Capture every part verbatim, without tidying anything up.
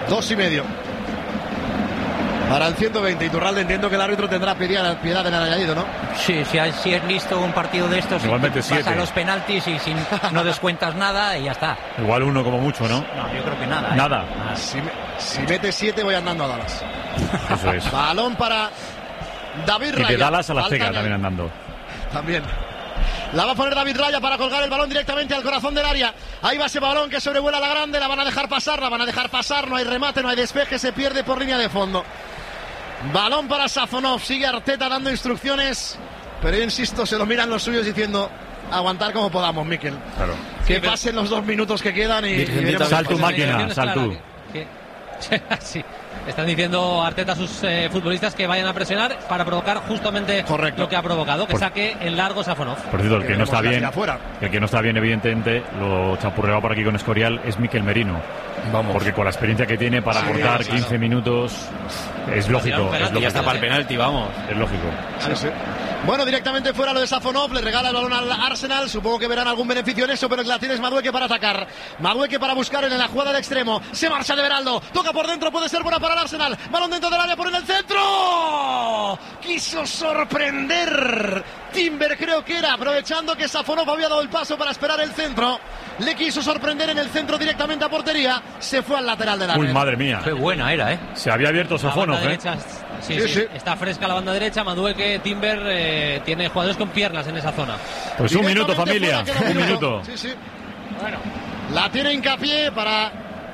Dos y medio para el ciento veinte. Iturralde, entiendo que el árbitro tendrá piedad, piedad en el añadido, ¿no? Sí, si es, si es listo un partido de estos, igualmente vas siete. a los penaltis y si no descuentas nada y ya está. Igual uno como mucho, ¿no? No, yo creo que nada. ¿eh? Nada. Si, me, si mete siete voy andando a Dallas. Eso es. Balón para David Raya. Y de Dallas a la Falta Azteca en- también andando. También. La va a poner David Raya para colgar el balón directamente al corazón del área. Ahí va ese balón que sobrevuela la grande. La van a dejar pasar, la van a dejar pasar. No hay remate, no hay despeje. Se pierde por línea de fondo. Balón para Safonov. Sigue Arteta dando instrucciones. Pero yo insisto, se lo miran los suyos diciendo: aguantar como podamos, Mikel. Claro. Que Sí, pero- pasen los dos minutos que quedan y, y Virgencita, veremos Sal qué tu pasa. máquina, sal tú. Que- sí. Están diciendo Arteta a sus eh, futbolistas que vayan a presionar para provocar justamente Correcto. lo que ha provocado, que Por- saque en largo Safonov. Por cierto, el que no está Queremos la bien, tira fuera. el que no está bien, evidentemente, lo chapurreaba por aquí con Escorial, es Mikel Merino. Vamos. Porque con la experiencia que tiene para Sí, cortar sí, quince sí. minutos, es lógico, un penalti, es Y ya lógico. está para el penalti, vamos. Es lógico. Sí, sí. Bueno, directamente fuera lo de Safonov, le regala el balón al Arsenal, supongo que verán algún beneficio en eso, pero el que la tiene es Madueke para atacar. Madueke para buscar en la jugada de extremo, se marcha de Beraldo, toca por dentro, puede ser buena para el Arsenal, balón dentro del área por en el centro, quiso sorprender Timber, creo que era, aprovechando que Safonov había dado el paso para esperar el centro, le quiso sorprender en el centro directamente a portería, se fue al lateral del área. Uy, madre mía. Qué buena era, ¿eh? Se había abierto La Safonov, banda ¿eh? derecha, sí, Sí, sí, sí. está fresca la banda derecha. Madueke, Timber, eh, tiene jugadores con piernas en esa zona. Pues un minuto, Directamente familia. fuera, queda Un minuto. Sí, sí. Bueno, la tiene Hincapié para...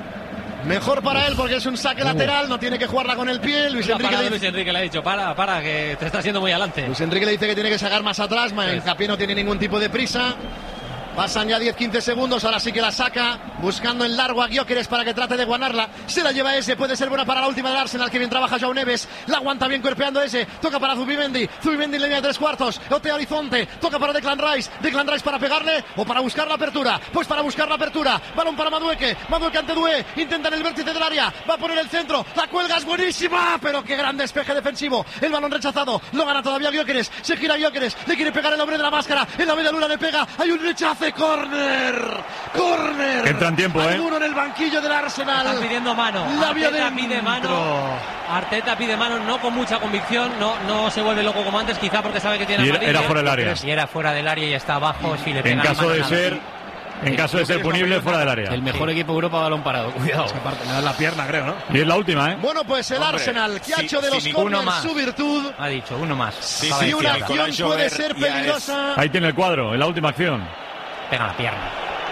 Mejor para él porque es un saque lateral, no tiene que jugarla con el pie. Luis La Enrique, parada le de Luis dice, Enrique le ha dicho, para, para, que te estás yendo muy adelante. Luis Enrique le dice que tiene que sacar más atrás. Hincapié no tiene ningún tipo de prisa. Pasan ya diez quince segundos, ahora sí que la saca, buscando en largo a Gyökeres para que trate de guanarla. Se la lleva ese, puede ser buena para la última del Arsenal, que bien trabaja João Neves. La aguanta bien cuerpeando ese, toca para Zubimendi. Zubimendi en línea de tres cuartos, Ote Horizonte, toca para Declan Rice. Declan Rice para pegarle o para buscar la apertura. Pues para buscar la apertura, balón para Madueke. Madueke ante Doué, intenta en el vértice del área, va a poner el centro, la cuelga es buenísima, pero qué gran despeje defensivo. El balón rechazado, lo gana todavía Gyökeres, se gira Gyökeres, le quiere pegar el hombre de la máscara, en la media luna le pega, hay un rechace. Corner, corner. Entra en tiempo, Hay ¿eh? uno en el banquillo del Arsenal. Están pidiendo mano. La vio Arteta dentro. pide mano. Arteta pide mano, no con mucha convicción, no, no se vuelve loco como antes, quizá porque sabe que tiene Y era, amarilla. era fuera del área. Si era fuera del área y está abajo, si le pega En la caso mano, de nada. ser, en caso de ser punible, fuera del área. El mejor equipo de Europa a balón parado, cuidado. Aparte, me da la pierna, creo, ¿no? Y es la última, ¿eh? Bueno, pues el Hombre, Arsenal, que ha si- hecho de si los ninguno corners más. su virtud. Ha dicho, uno más. Sí, Acaba Si de una decir ahora. acción Nicolás puede Jover ser ya es- peligrosa, Ahí tiene el cuadro, en la última acción. Pega la pierna.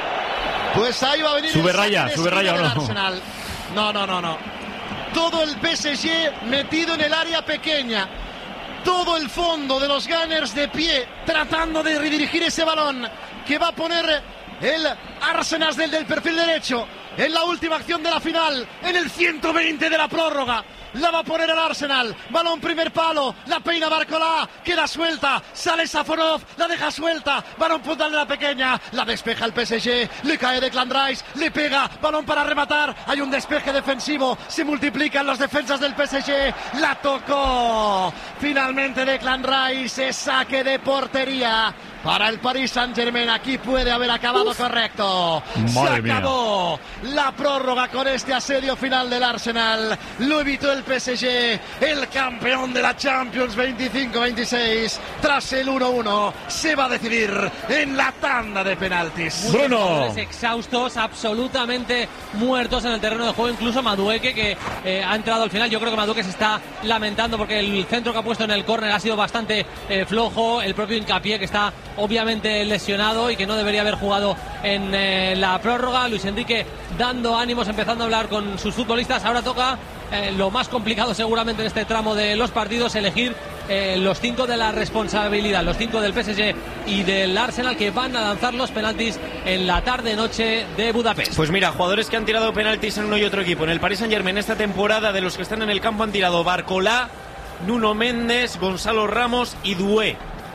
pues ahí va a venir Sube el saque raya, de sube esquina raya o del no. Arsenal. No, no, no, no. Todo el P S G metido en el área pequeña. Todo el fondo de los Gunners de pie, tratando de redirigir ese balón que va a poner el Arsenal del, del perfil derecho en la última acción de la final, en el ciento veinte de la prórroga. La va a poner el Arsenal, balón primer palo, la peina Barcola, queda suelta, sale Safonov, la deja suelta, balón puntal de la pequeña, la despeja el P S G, le cae Declan Rice, le pega, balón para rematar, hay un despeje defensivo, se multiplican las defensas del P S G, la tocó, finalmente Declan Rice, es saque de portería para el Paris Saint-Germain. Aquí puede haber acabado correcto. Madre Se mía. acabó la prórroga con este asedio final del Arsenal. Lo evitó el P S G, el campeón de la Champions veinticinco veintiséis. Tras el uno uno se va a decidir en la tanda de penaltis. Bruno. Jugadores exhaustos, absolutamente muertos en el terreno de juego, incluso Madueke, que eh, ha entrado al final. Yo creo que Madueke se está lamentando porque el centro que ha puesto en el córner ha sido bastante eh, flojo. El propio Hincapié, que está obviamente lesionado y que no debería haber jugado en eh, la prórroga. Luis Enrique dando ánimos, empezando a hablar con sus futbolistas. Ahora toca eh, lo más complicado seguramente en este tramo de los partidos, elegir eh, los cinco de la responsabilidad, los cinco del P S G y del Arsenal, que van a lanzar los penaltis en la tarde-noche de Budapest. Pues mira, jugadores que han tirado penaltis en uno y otro equipo. En el Paris Saint-Germain esta temporada, de los que están en el campo han tirado Barcola, Nuno Méndez, Gonzalo Ramos y Doué.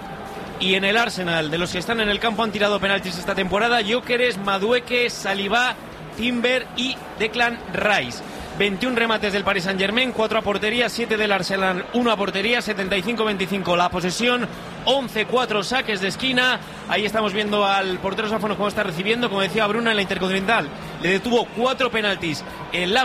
Y en el Arsenal, de los que están en el campo han tirado penaltis esta temporada, Gyökeres, Madueke, Saliba, Timber y Declan Rice. veintiún remates del Paris Saint-Germain, cuatro a portería, siete del Arsenal, uno a portería, setenta y cinco veinticinco la posesión, once cuatro saques de esquina. Ahí estamos viendo al portero Safonov cómo está recibiendo, como decía Bruno, en la Intercontinental. Le detuvo cuatro penaltis en la